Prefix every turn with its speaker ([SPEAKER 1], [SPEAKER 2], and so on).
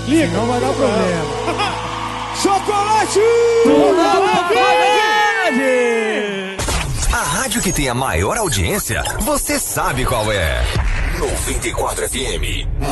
[SPEAKER 1] Liga.
[SPEAKER 2] Não vai dar problema.
[SPEAKER 1] Chocolate!
[SPEAKER 3] A rádio que tem a maior audiência, você sabe qual é. 94 FM.